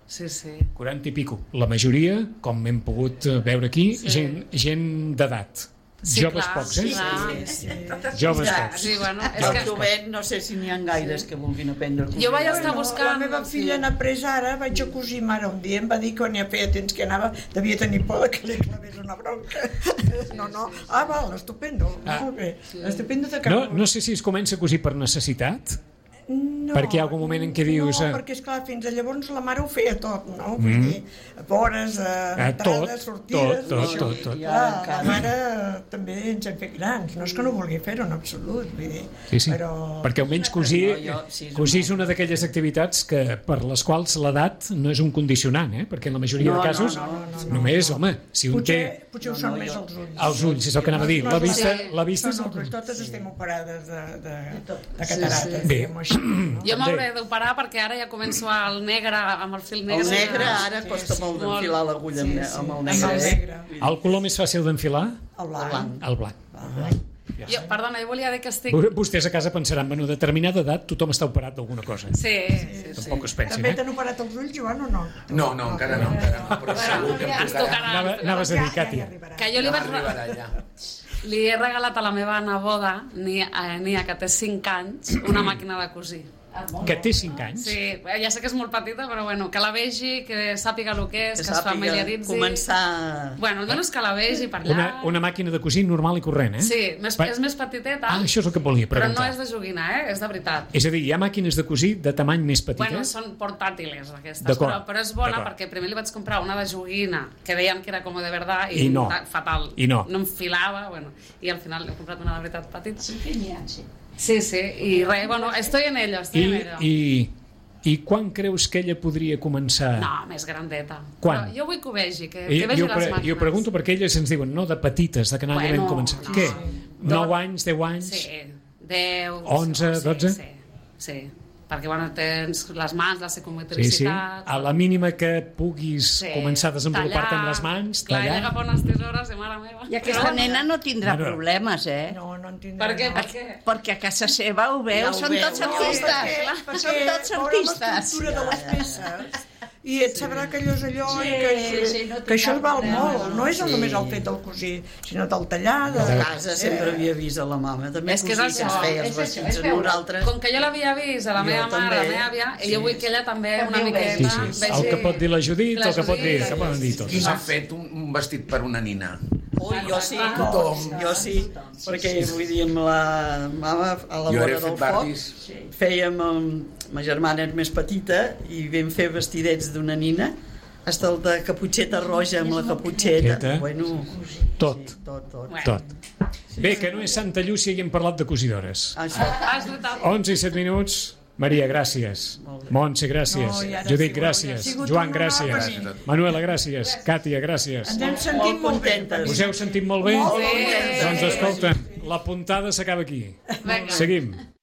Sí, sí. 40 i pico. La majoria, com hem pogut veure aquí, gent d'edat. Sí, Joves clar, pocs, sí. Joves pocs. Sí, bueno, és El que... jovent, no sé si n'hi ha gaires que vulguin aprendre a cosir. Jo vaig estar buscant... La meva filla n'ha après ara, vaig a cosir mare un dia, em va dir que quan ja feia temps que anava, devia tenir por que li clavés una bronca. No. Val, estupendo, molt bé. Estupendo de cap. No sé si es comença a cosir per necessitat, No, perquè hi ha algun moment en què dius... No, perquè esclar, fins a llavors la mare ho feia tot, no? Vull dir, vores, entrades, sortides... Tot. Clar, ara també ens hem fet grans, no és que no vulgui fer-ho en absolut, vull dir... Sí. Però... Perquè almenys cosir és una d'aquelles activitats per les quals l'edat no és un condicionant, perquè en la majoria de casos només, home, si un té... Potser ho són més els ulls. Els ulls, és el que anava a dir. La vista és... Totes estem operades de catarates, diguem-ho així. Jo m'hauré d'operar perquè ara ja començo el negre, amb el fil negre. El negre ara costa molt d'enfilar l'agulla amb el negre. El color més fàcil d'enfilar? El blanc. El blanc. Perdona, jo volia dir que estic... Vostès a casa pensaran, en determinada edat tothom està operat d'alguna cosa. Sí. Tampoc es pensin, També t'han operat els ulls, Joan, o no? No, encara no. Però segur que Ens tocarà. Anaves a dir, Càtia. Que jo li he regalat a la meva neboda, Nia, que té 5 anys, una màquina de cosir. Que té 5 anys? Sí, ja sé que és molt petita, però bueno, que la vegi, que sàpiga el que és, que es familiaritzi. Començar... Bueno, almenys que la vegi per allà. Una màquina de cosir normal i corrent, Sí, és més petiteta. Això és el que volia preguntar. Però no és de joguina, és de veritat. És a dir, hi ha màquines de cosir de tamany més petites? Bueno, són portàtiles aquestes, però és bona perquè primer li vaig comprar una de joguina que veiem que era com de verdad i no. Fatal. I no enfilava, bueno, i al final he comprat una de veritat petita. Sí, i res, bueno, estoy en ello. I quan creus que ella podria començar? No, més grandeta. Quan? Però jo vull que ho vegi, que vegi les màquines. Jo pregunto perquè elles ens diuen, no, de petites, de que n'hi vam començar. Què? 9 anys, 10 anys? Sí, 10... 11, 12? Sí. Perquè, bueno, tens les mans, la psicomotricitat... A la mínima que puguis començar a desenvolupar-te amb les mans, tallar... Clar, ella agafar unes tisores i mare meva... I aquesta nena no tindrà problemes, No en tindrà. Per què? Perquè a casa seva ho veu, són tots artistes. Són tots artistes. L'estructura de les peces... I et sabrà que allò és allò que això val molt, no és només el fet del cosir, sinó del tallar. A casa sempre havia vist a la mama, també cosir, que es feia els vestits a nosaltres. Com que jo l'havia vist a la meva mare, a la meva àvia, i jo vull que ella també una miqueta vegi... El que pot dir la Judit, el que pot dir, que poden dir tots. Qui s'ha fet un vestit per una nina? Ui, jo sí, perquè vull dir, amb la mama a la vora del foc fèiem, ma germana era més petita i vam fer vestidets d'una nina, hasta el de caputxeta roja amb la caputxeta, bueno, tot. Bé, que no és Santa Llúcia i hem parlat de cosidores. 11 i 7 minuts. Maria, gràcies. Montse, gràcies. Judit, gràcies. Joan, gràcies. Manuela, gràcies. Càtia, gràcies. Ens hem sentit molt contentes. Us heu sentit molt bé? Doncs escolta, la puntada s'acaba aquí. Seguim.